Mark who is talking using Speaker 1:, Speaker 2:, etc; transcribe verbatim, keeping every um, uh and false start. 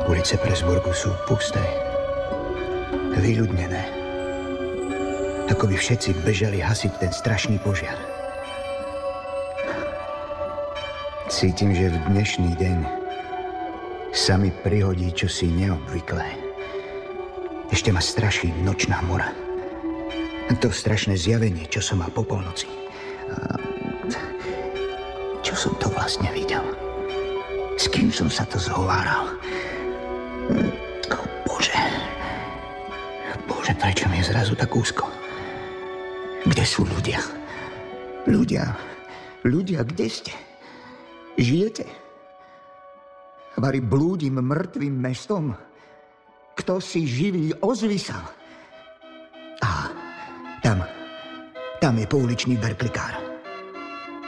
Speaker 1: Ulice Presburgu sú pusté, vyľudnené. Ako by všetci bežali hasiť ten strašný požiar. Cítim, že v dnešný deň sa mi prihodí čosi neobvyklé. Ešte ma straší nočná mora. To strašné zjavenie, čo som mal po polnoci. A čo som to vlastne videl? S kým som sa to zhováral? Oh, Bože. Bože, prečo mi je zrazu tak úzko? Kde sú ľudia? Ľudia, ľudia, kde ste? Žijete? Vari blúdim mŕtvým mestom? Kto si živý, ozvi sa. A tam, tam je pouličný berklikár.